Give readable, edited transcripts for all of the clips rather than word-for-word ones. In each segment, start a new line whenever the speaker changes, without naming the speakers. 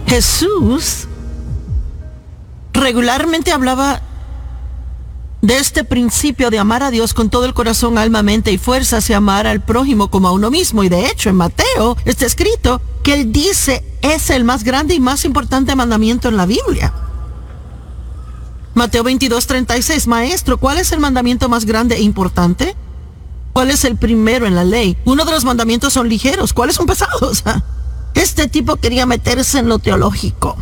Jesús regularmente hablaba de este principio de amar a Dios con todo el corazón, alma, mente y fuerzas y amar al prójimo como a uno mismo. Y de hecho en Mateo está escrito que él dice es el más grande y más importante mandamiento en la Biblia. Mateo 22:36, Maestro, ¿cuál es el mandamiento más grande e importante? ¿Cuál es el primero en la ley? Uno de los mandamientos son ligeros, ¿cuáles son pesados? Este tipo quería meterse en lo teológico.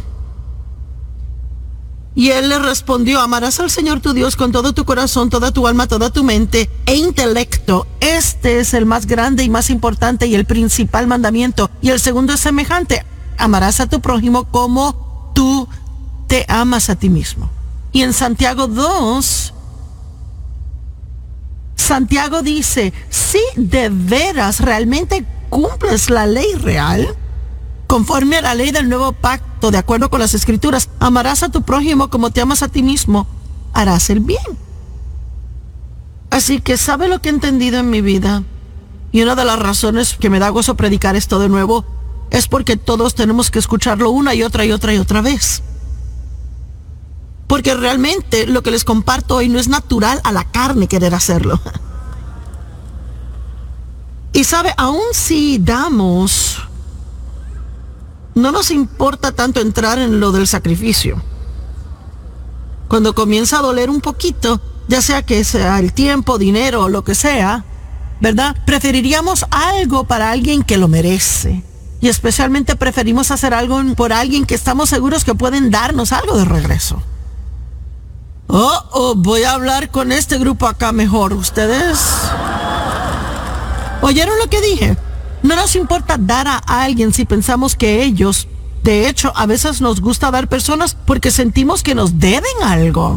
Y él le respondió, amarás al Señor tu Dios con todo tu corazón, toda tu alma, toda tu mente e intelecto. Este es el más grande y más importante y el principal mandamiento. Y el segundo es semejante, amarás a tu prójimo como tú te amas a ti mismo. Y en Santiago 2, Santiago dice, si de veras realmente cumples la ley real, conforme a la ley del nuevo pacto, de acuerdo con las escrituras, amarás a tu prójimo como te amas a ti mismo, harás el bien. Así que, ¿sabe lo que he entendido en mi vida? Y una de las razones que me da gozo predicar esto de nuevo es porque todos tenemos que escucharlo una y otra y otra y otra vez. Porque realmente lo que les comparto hoy no es natural a la carne querer hacerlo. Y sabe, aun si damos, no nos importa tanto entrar en lo del sacrificio. Cuando comienza a doler un poquito, ya sea que sea el tiempo, dinero o lo que sea, ¿verdad? Preferiríamos algo para alguien que lo merece. Y especialmente preferimos hacer algo por alguien que estamos seguros que pueden darnos algo de regreso. Voy a hablar con este grupo acá mejor. ¿Ustedes oyeron lo que dije? No nos importa dar a alguien si pensamos que ellos, de hecho, a veces nos gusta dar personas porque sentimos que nos deben algo.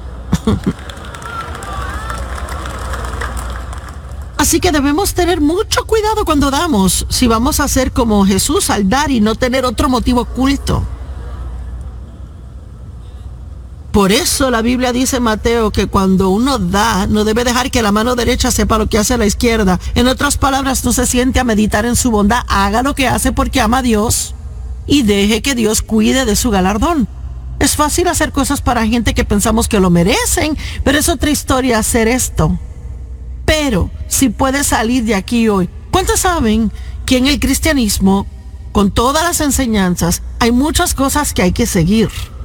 Así que debemos tener mucho cuidado cuando damos, si vamos a ser como Jesús al dar y no tener otro motivo oculto. Por eso la Biblia dice en Mateo que cuando uno da, no debe dejar que la mano derecha sepa lo que hace la izquierda. En otras palabras, no se siente a meditar en su bondad, haga lo que hace porque ama a Dios y deje que Dios cuide de su galardón. Es fácil hacer cosas para gente que pensamos que lo merecen, pero es otra historia hacer esto. Pero si puede salir de aquí hoy, ¿cuántos saben que en el cristianismo, con todas las enseñanzas, hay muchas cosas que hay que seguir?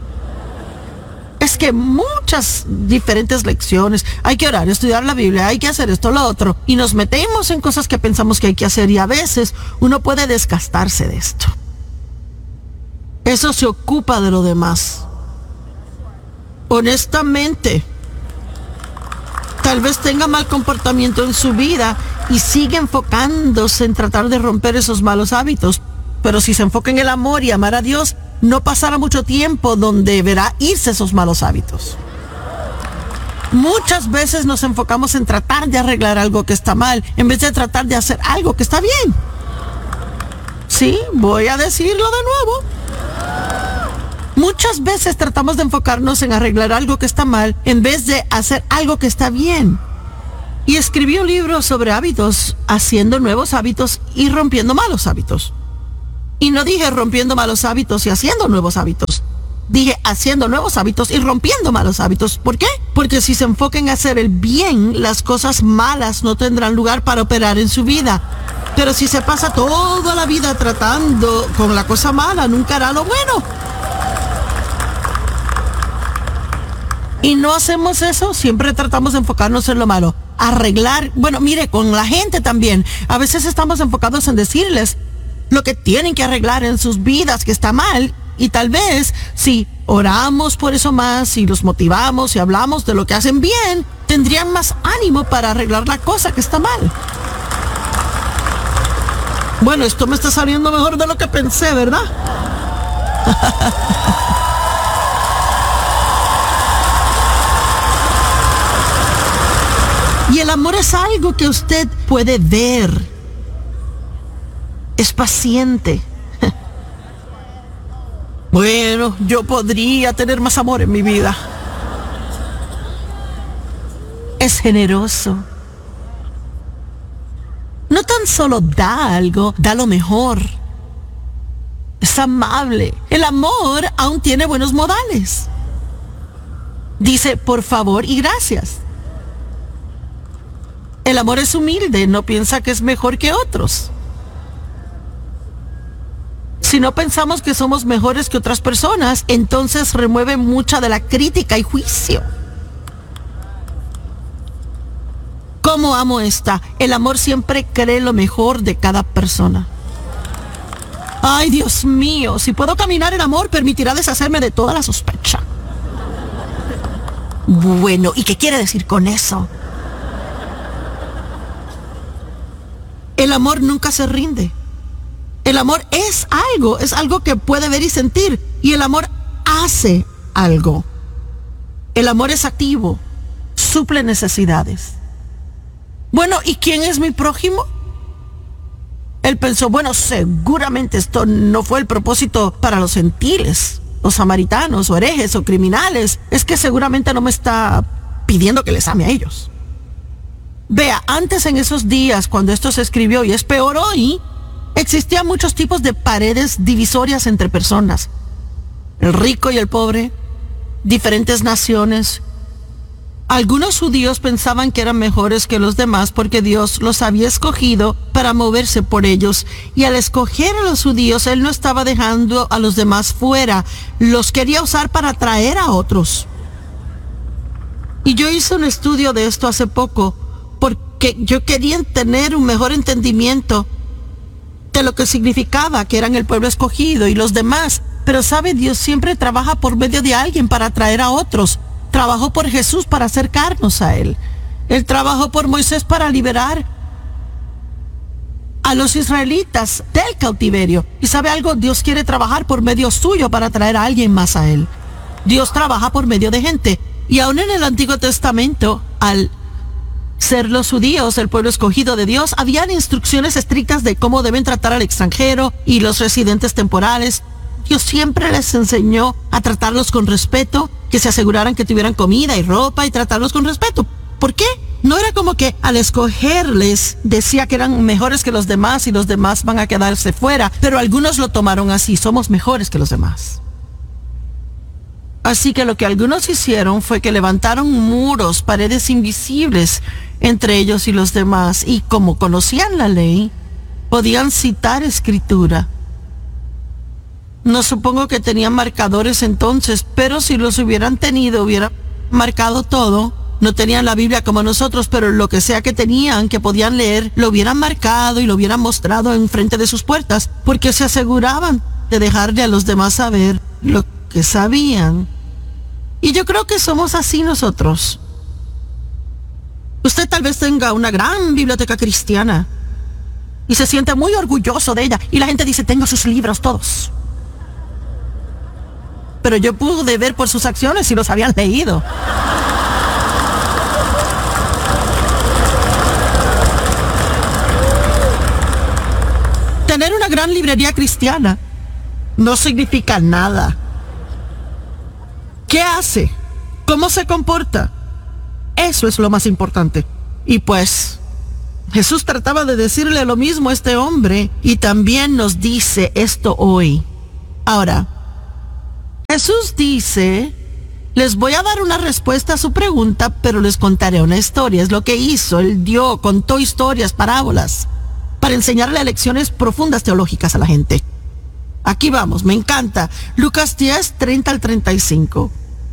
Es que muchas diferentes lecciones, hay que orar, estudiar la Biblia, hay que hacer esto, lo otro, y nos metemos en cosas que pensamos que hay que hacer y a veces uno puede desgastarse de esto. Eso se ocupa de lo demás. Honestamente, tal vez tenga mal comportamiento en su vida y sigue enfocándose en tratar de romper esos malos hábitos, pero si se enfoca en el amor y amar a Dios, no pasará mucho tiempo donde verá irse esos malos hábitos. Muchas veces nos enfocamos en tratar de arreglar algo que está mal, en vez de tratar de hacer algo que está bien. Sí, voy a decirlo de nuevo. Muchas veces tratamos de enfocarnos en arreglar algo que está mal, en vez de hacer algo que está bien. Y escribí un libro sobre hábitos, haciendo nuevos hábitos y rompiendo malos hábitos. Y no dije rompiendo malos hábitos y haciendo nuevos hábitos. Dije haciendo nuevos hábitos y rompiendo malos hábitos. ¿Por qué? Porque si se enfoca en hacer el bien, las cosas malas no tendrán lugar para operar en su vida. Pero si se pasa toda la vida tratando con la cosa mala, nunca hará lo bueno. Y no hacemos eso, siempre tratamos de enfocarnos en lo malo. Arreglar, bueno, mire, con la gente también. A veces estamos enfocados en decirles lo que tienen que arreglar en sus vidas que está mal, y tal vez si oramos por eso más y los motivamos y hablamos de lo que hacen bien, tendrían más ánimo para arreglar la cosa que está mal. Bueno, esto me está saliendo mejor de lo que pensé, ¿verdad? Y el amor es algo que usted puede ver. Es paciente. Bueno, yo podría tener más amor en mi vida. Es generoso. No tan solo da algo, da lo mejor. es amable. El amor aún tiene buenos modales. Dice por favor y gracias. El amor es humilde, no piensa que es mejor que otros. Si no pensamos que somos mejores que otras personas, entonces remueve mucha de la crítica y juicio. ¿Cómo amo esta? El amor siempre cree lo mejor de cada persona. Ay, Dios mío, si puedo caminar en amor, permitirá deshacerme de toda la sospecha. Bueno, ¿y qué quiere decir con eso? El amor nunca se rinde. El amor es algo que puede ver y sentir. Y el amor hace algo. El amor es activo, suple necesidades. Bueno, ¿y quién es mi prójimo? Él pensó, bueno, seguramente esto no fue el propósito para los gentiles, los samaritanos, o herejes, o criminales. Es que seguramente no me está pidiendo que les ame a ellos. Vea, antes en esos días, cuando esto se escribió, y es peor hoy, existían muchos tipos de paredes divisorias entre personas. El rico y el pobre, diferentes naciones. Algunos judíos pensaban que eran mejores que los demás porque Dios los había escogido para moverse por ellos. Y al escoger a los judíos, Él no estaba dejando a los demás fuera. Los quería usar para atraer a otros. Y yo hice un estudio de esto hace poco porque yo quería tener un mejor entendimiento de lo que significaba que eran el pueblo escogido y los demás. Pero sabe, Dios siempre trabaja por medio de alguien para atraer a otros. Trabajó por Jesús para acercarnos a Él. Él trabajó por Moisés para liberar a los israelitas del cautiverio. Y sabe algo, Dios quiere trabajar por medio suyo para atraer a alguien más a Él. Dios trabaja por medio de gente. Y aún en el Antiguo Testamento, al ser los judíos el pueblo escogido de Dios, habían instrucciones estrictas de cómo deben tratar al extranjero y los residentes temporales. Dios siempre les enseñó a tratarlos con respeto, que se aseguraran que tuvieran comida y ropa y tratarlos con respeto. ¿Por qué? No era como que al escogerles decía que eran mejores que los demás y los demás van a quedarse fuera, pero algunos lo tomaron así, somos mejores que los demás. Así que lo que algunos hicieron fue que levantaron muros, paredes invisibles entre ellos y los demás, y como conocían la ley, podían citar escritura. No supongo que tenían marcadores entonces, pero si los hubieran tenido, hubieran marcado todo. No tenían la Biblia como nosotros, pero lo que sea que tenían, que podían leer, lo hubieran marcado y lo hubieran mostrado enfrente de sus puertas, porque se aseguraban de dejarle a los demás saber lo que sabían. Y yo creo que somos así nosotros. Usted tal vez tenga una gran biblioteca cristiana y se siente muy orgulloso de ella, y la gente dice, tengo sus libros todos. Pero yo pude ver por sus acciones si los habían leído. Tener una gran librería cristiana no significa nada. ¿Qué hace? ¿Cómo se comporta? Eso es lo más importante. Y pues, Jesús trataba de decirle lo mismo a este hombre, y también nos dice esto hoy. Ahora, Jesús dice, les voy a dar una respuesta a su pregunta, pero les contaré una historia. Es lo que hizo. Él contó historias, parábolas, para enseñarle lecciones profundas teológicas a la gente. Aquí vamos, me encanta. Lucas 10, 30 al 35.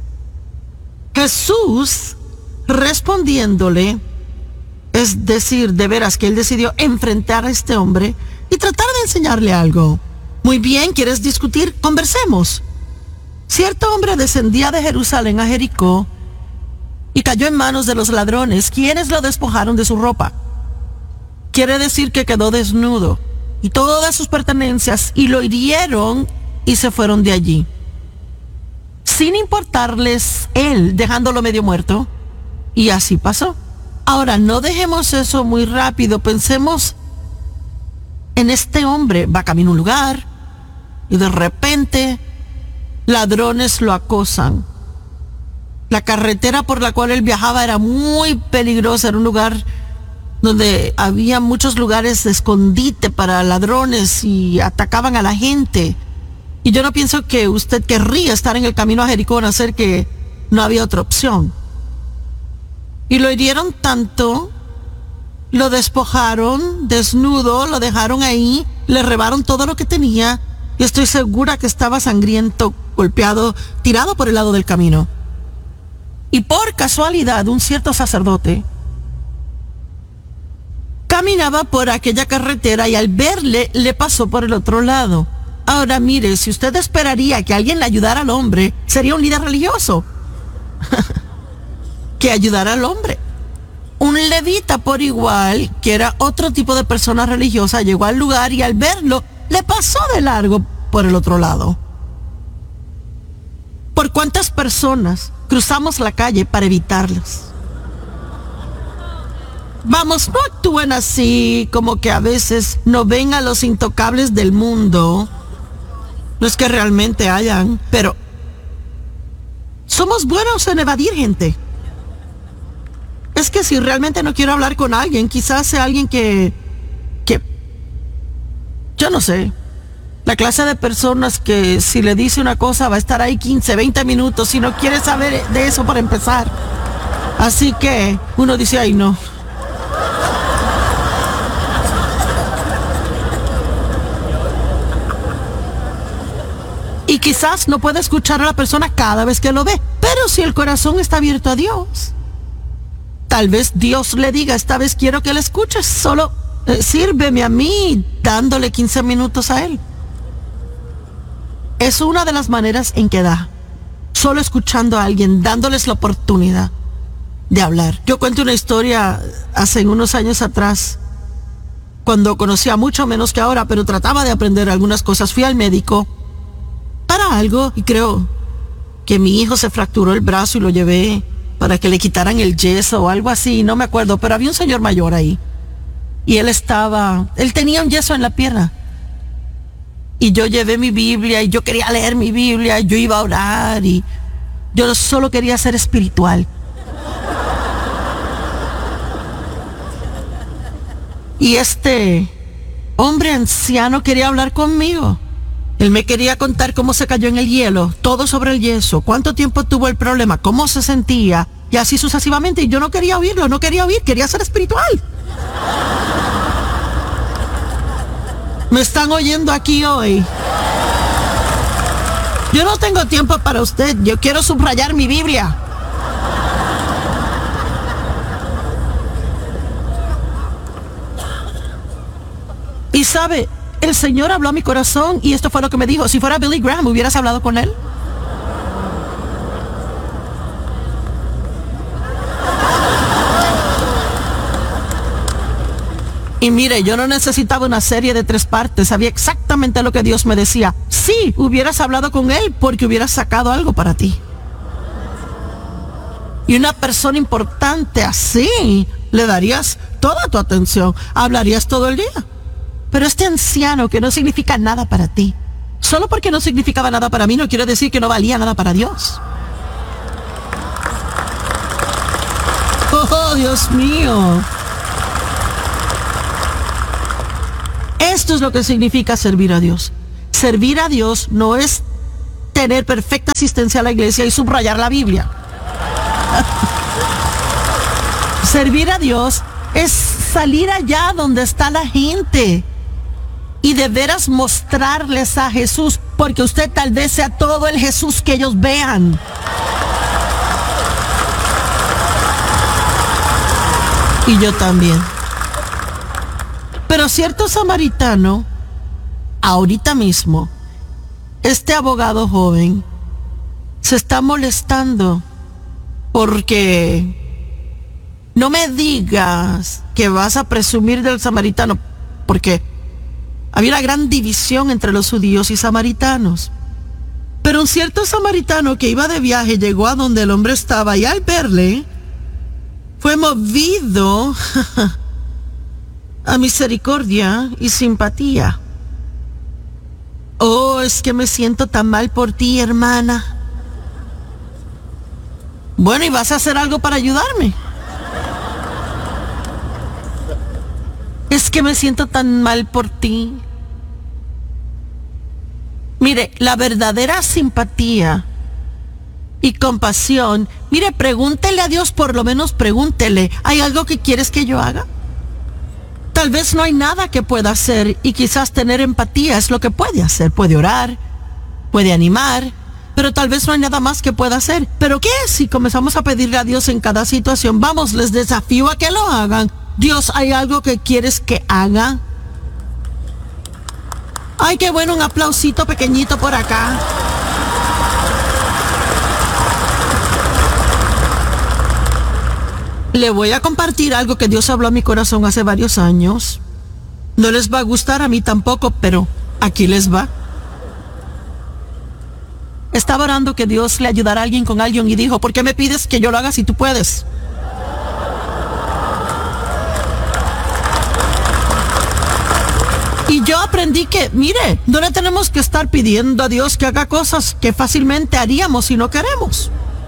Jesús respondiéndole, es decir, de veras que él decidió enfrentar a este hombre y tratar de enseñarle algo. Muy bien, ¿quieres discutir? Conversemos. Cierto hombre descendía de Jerusalén a Jericó y cayó en manos de los ladrones, quienes lo despojaron de su ropa. Quiere decir que quedó desnudo y todas sus pertenencias, y lo hirieron y se fueron de allí, sin importarles él, dejándolo medio muerto. Y así pasó. Ahora, no dejemos eso muy rápido. Pensemos en este hombre. Va camino a un lugar y de repente ladrones lo acosan. La carretera por la cual él viajaba era muy peligrosa. Era un lugar donde había muchos lugares de escondite para ladrones y atacaban a la gente. Y yo no pienso que usted querría estar en el camino a Jericó, a hacer que no había otra opción. Y lo hirieron tanto, lo despojaron, desnudo, lo dejaron ahí, le robaron todo lo que tenía, y estoy segura que estaba sangriento, golpeado, tirado por el lado del camino. Y por casualidad, un cierto sacerdote caminaba por aquella carretera y al verle, le pasó por el otro lado. Ahora mire, si usted esperaría que alguien le ayudara al hombre, sería un líder religioso que ayudara al hombre. Un levita por igual, que era otro tipo de persona religiosa, llegó al lugar y al verlo, le pasó de largo por el otro lado. ¿Por cuántas personas cruzamos la calle para evitarlas? Vamos, no actúen así, como que a veces no ven a los intocables del mundo. No es que realmente hayan, pero somos buenos en evadir gente. Es que si realmente no quiero hablar con alguien, quizás sea alguien que yo no sé, la clase de personas que si le dice una cosa va a estar ahí 15, 20 minutos y no quiere saber de eso para empezar. Así que uno dice, ay no. Y quizás no puede escuchar a la persona cada vez que lo ve, pero si el corazón está abierto a Dios, tal vez Dios le diga, esta vez quiero que le escuches, solo sírveme a mí dándole 15 minutos a él. Es una de las maneras en que da, solo escuchando a alguien, dándoles la oportunidad de hablar. Yo cuento una historia hace unos años atrás, cuando conocía mucho menos que ahora, pero trataba de aprender algunas cosas. Fui al médico para algo y creo que mi hijo se fracturó el brazo y lo llevé para que le quitaran el yeso o algo así, no me acuerdo, pero había un señor mayor ahí y él tenía un yeso en la pierna y yo llevé mi Biblia y yo quería leer mi Biblia, yo iba a orar y yo solo quería ser espiritual. Y este hombre anciano quería hablar conmigo. Él me quería contar cómo se cayó en el hielo, todo sobre el yeso, cuánto tiempo tuvo el problema, cómo se sentía, y así sucesivamente. Y yo no quería oírlo, no quería oír, quería ser espiritual. ¿Me están oyendo aquí hoy? Yo no tengo tiempo para usted, yo quiero subrayar mi Biblia. Y sabe, el Señor habló a mi corazón y esto fue lo que me dijo. Si fuera Billy Graham, ¿hubieras hablado con él? Y mire, yo no necesitaba una serie de 3 partes, sabía exactamente lo que Dios me decía. Sí, hubieras hablado con él porque hubieras sacado algo para ti. Y una persona importante así, le darías toda tu atención, hablarías todo el día. Pero este anciano que no significa nada para ti, solo porque no significaba nada para mí, no quiere decir que no valía nada para Dios. Oh, Dios mío. Esto es lo que significa servir a Dios. Servir a Dios no es tener perfecta asistencia a la iglesia y subrayar la Biblia. Servir a Dios es salir allá donde está la gente y de veras mostrarles a Jesús, porque usted tal vez sea todo el Jesús que ellos vean. Y yo también. Pero cierto samaritano, ahorita mismo, este abogado joven, se está molestando porque no me digas que vas a presumir del samaritano, porque había una gran división entre los judíos y samaritanos. Pero un cierto samaritano que iba de viaje llegó a donde el hombre estaba y al verle fue movido a misericordia y simpatía. Oh, es que me siento tan mal por ti, hermana. Bueno, ¿y vas a hacer algo para ayudarme? Es que me siento tan mal por ti. Mire, la verdadera simpatía y compasión, mire, pregúntele a Dios, por lo menos pregúntele, ¿hay algo que quieres que yo haga? Tal vez no hay nada que pueda hacer y quizás tener empatía es lo que puede hacer. Puede orar, puede animar, pero tal vez no hay nada más que pueda hacer. ¿Pero qué si comenzamos a pedirle a Dios en cada situación? Vamos, les desafío a que lo hagan. Dios, ¿hay algo que quieres que haga? Ay, qué bueno, un aplausito pequeñito por acá. Le voy a compartir algo que Dios habló a mi corazón hace varios años. No les va a gustar, a mí tampoco, pero aquí les va. Estaba orando que Dios le ayudara a alguien con alguien y dijo, ¿por qué me pides que yo lo haga si tú puedes? Y yo aprendí que, mire, no le tenemos que estar pidiendo a Dios que haga cosas que fácilmente haríamos si no queremos.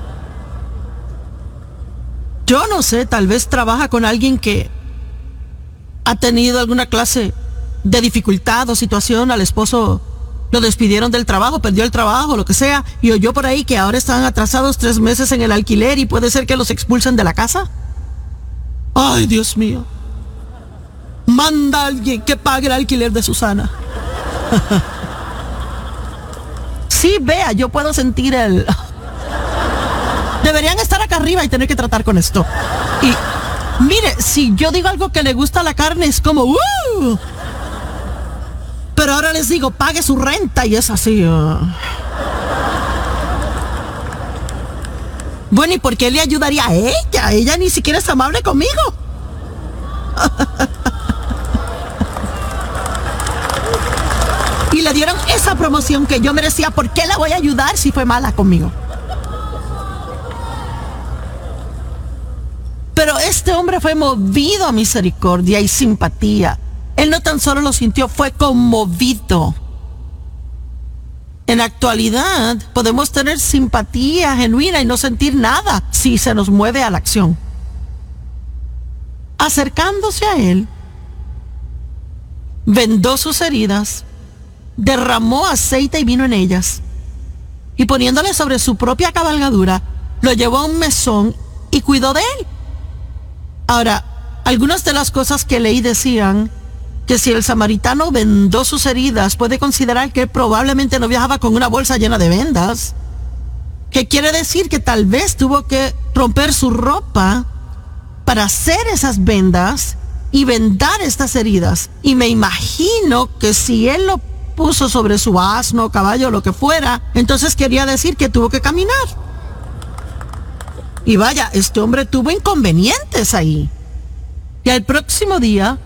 Yo no sé, tal vez trabaja con alguien que ha tenido alguna clase de dificultad o situación, al esposo lo despidieron del trabajo, perdió el trabajo, lo que sea, y oyó por ahí que ahora están atrasados 3 meses en el alquiler y puede ser que los expulsen de la casa. Ay, Dios mío. Manda a alguien que pague el alquiler de Susana. Sí, vea, yo puedo sentir el... Deberían estar acá arriba y tener que tratar con esto. Y mire, si yo digo algo que le gusta a la carne, es como... Pero ahora les digo, pague su renta y es así. Bueno, ¿y por qué le ayudaría a ella? Ella ni siquiera es amable conmigo. Y le dieron esa promoción que yo merecía. ¿Por qué la voy a ayudar si fue mala conmigo? Pero este hombre fue movido a misericordia y simpatía. Él no tan solo lo sintió, fue conmovido. En la actualidad podemos tener simpatía genuina y no sentir nada si se nos mueve a la acción. Acercándose a él, vendó sus heridas, derramó aceite y vino en ellas, y poniéndole sobre su propia cabalgadura, lo llevó a un mesón y cuidó de él. Ahora, algunas de las cosas que leí decían que si el samaritano vendó sus heridas, puede considerar que probablemente no viajaba con una bolsa llena de vendas. Que quiere decir que tal vez tuvo que romper su ropa para hacer esas vendas y vendar estas heridas. Y me imagino que si él lo puso sobre su asno, caballo, lo que fuera, entonces quería decir que tuvo que caminar. Y vaya, este hombre tuvo inconvenientes ahí. Y al próximo día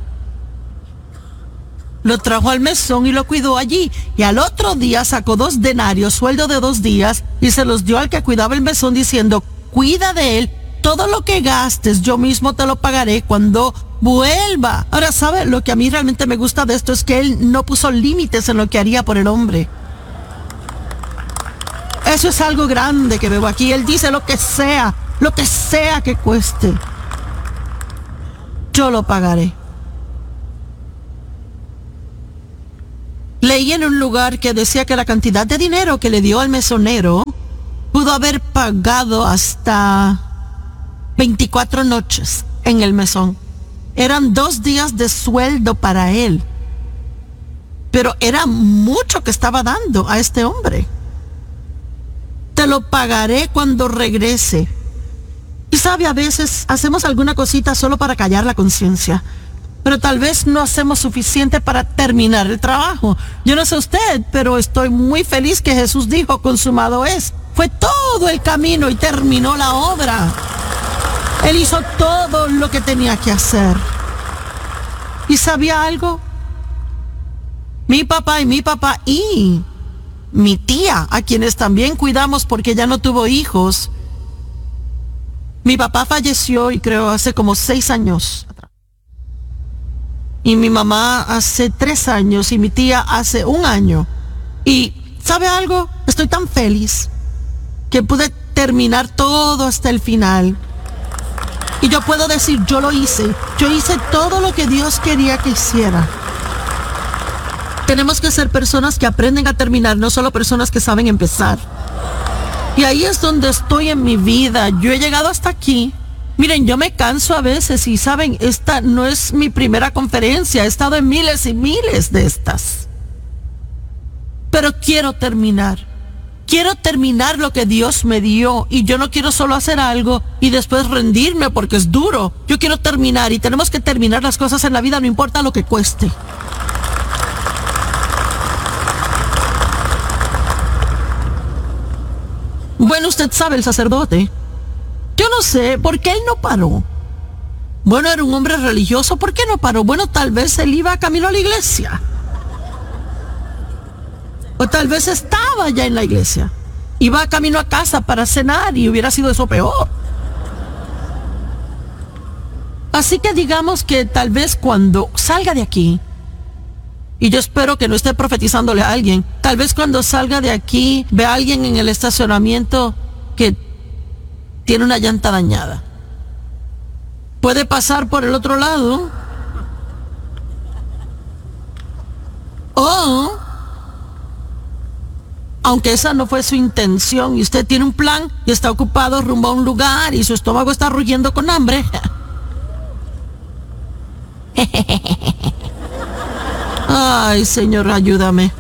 lo trajo al mesón y lo cuidó allí. Y al otro día sacó 2 denarios, sueldo de 2 días, y se los dio al que cuidaba el mesón diciendo, cuida de él, todo lo que gastes yo mismo te lo pagaré cuando vuelva. Ahora, ¿sabe? Lo que a mí realmente me gusta de esto es que él no puso límites en lo que haría por el hombre. Eso es algo grande que veo aquí. Él dice lo que sea que cueste, yo lo pagaré. Leí en un lugar que decía que la cantidad de dinero que le dio al mesonero pudo haber pagado hasta 24 noches en el mesón. Eran 2 días de sueldo para él. Pero era mucho que estaba dando a este hombre. Te lo pagaré cuando regrese. Y sabe, a veces hacemos alguna cosita solo para callar la conciencia, pero tal vez no hacemos suficiente para terminar el trabajo. Yo no sé usted, pero estoy muy feliz que Jesús dijo, consumado es. Fue todo el camino y terminó la obra. Él hizo todo lo que tenía que hacer. ¿Y sabía algo? Mi papá y mi tía, a quienes también cuidamos porque ya no tuvo hijos. Mi papá falleció, y creo hace como 6 años. Y mi mamá hace 3 años y mi tía hace 1 año. Y ¿sabe algo? Estoy tan feliz que pude terminar todo hasta el final. Y yo puedo decir, yo lo hice. Yo hice todo lo que Dios quería que hiciera. Tenemos que ser personas que aprenden a terminar, no solo personas que saben empezar. Y ahí es donde estoy en mi vida. Yo he llegado hasta aquí. Miren, yo me canso a veces y saben, esta no es mi primera conferencia. He estado en miles y miles de estas. Pero quiero terminar. Quiero terminar lo que Dios me dio. Y yo no quiero solo hacer algo y después rendirme porque es duro. Yo quiero terminar y tenemos que terminar las cosas en la vida, no importa lo que cueste. Bueno, usted sabe, el sacerdote. Yo no sé, ¿por qué él no paró? Bueno, era un hombre religioso, ¿por qué no paró? Bueno, tal vez él iba camino a la iglesia. O tal vez estaba ya en la iglesia. Iba camino a casa para cenar y hubiera sido eso peor. Así que digamos que tal vez cuando salga de aquí, y yo espero que no esté profetizándole a alguien, tal vez cuando salga de aquí vea a alguien en el estacionamiento que tiene una llanta dañada. Puede pasar por el otro lado. O, aunque esa no fue su intención y usted tiene un plan y está ocupado rumbo a un lugar y su estómago está rugiendo con hambre. Ay, Señor, ayúdame.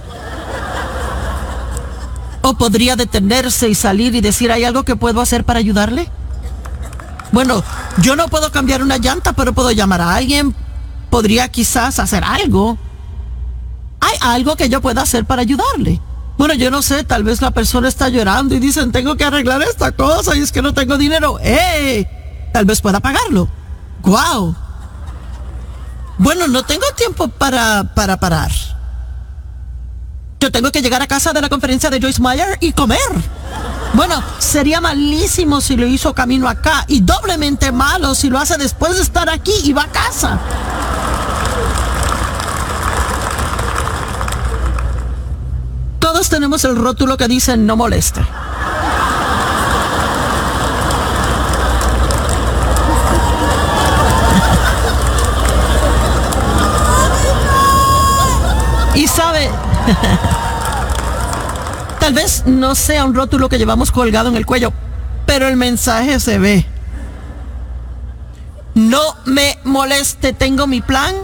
O podría detenerse y salir y decir, ¿hay algo que puedo hacer para ayudarle? Bueno, yo no puedo cambiar una llanta, pero puedo llamar a alguien. Podría quizás hacer algo. ¿Hay algo que yo pueda hacer para ayudarle? Bueno, yo no sé, tal vez la persona está llorando y dicen, tengo que arreglar esta cosa y es que no tengo dinero. Tal vez pueda pagarlo. ¡Guau! Bueno, no tengo tiempo para parar. Yo tengo que llegar a casa de la conferencia de Joyce Meyer y comer. Bueno, sería malísimo si lo hizo camino acá y doblemente malo si lo hace después de estar aquí y va a casa. Todos tenemos el rótulo que dice no moleste. Y sabe, tal vez no sea un rótulo que llevamos colgado en el cuello, pero el mensaje se ve. No me moleste, tengo mi plan.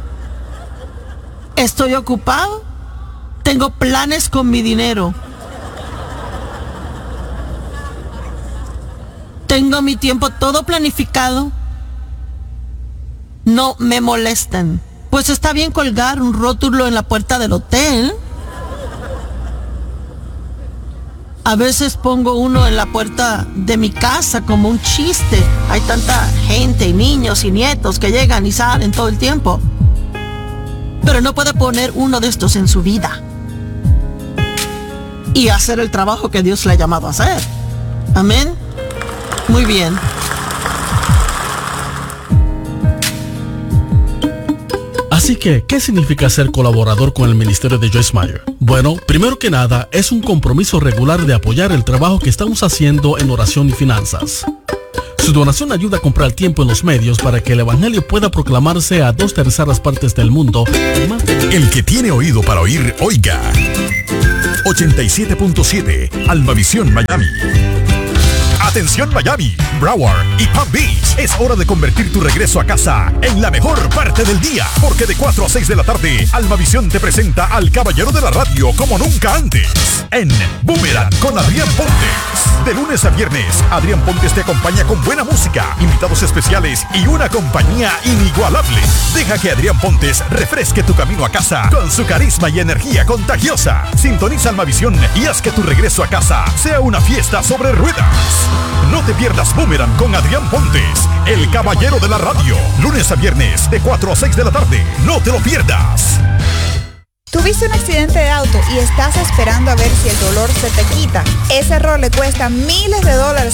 Estoy ocupado. Tengo planes con mi dinero. Tengo mi tiempo todo planificado. No me molesten. Pues está bien colgar un rótulo en la puerta del hotel. A veces pongo uno en la puerta de mi casa como un chiste. Hay tanta gente y niños y nietos que llegan y salen todo el tiempo. Pero no puede poner uno de estos en su vida y hacer el trabajo que Dios le ha llamado a hacer. Amén. Muy bien.
Así que, ¿qué significa ser colaborador con el ministerio de Joyce Meyer? Bueno, primero que nada, es un compromiso regular de apoyar el trabajo que estamos haciendo en oración y finanzas. Su donación ayuda a comprar tiempo en los medios para que el evangelio pueda proclamarse a 2/3 partes del mundo.
El que tiene oído para oír, oiga. 87.7 Almavisión Miami. Atención Miami, Broward y Palm Beach. Es hora de convertir tu regreso a casa en la mejor parte del día. Porque de 4 a 6 de la tarde, Almavisión te presenta al caballero de la radio como nunca antes. En Boomerang con Adrián Pontes. De lunes a viernes, Adrián Pontes te acompaña con buena música, invitados especiales y una compañía inigualable. Deja que Adrián Pontes refresque tu camino a casa con su carisma y energía contagiosa. Sintoniza Almavisión y haz que tu regreso a casa sea una fiesta sobre ruedas. No te pierdas Boomerang con Adrián Pontes, el caballero de la radio. Lunes a viernes, de 4 a 6 de la tarde. No te lo pierdas.
¿Tuviste un accidente de auto y estás esperando a ver si el dolor se te quita? Ese error le cuesta miles de dólares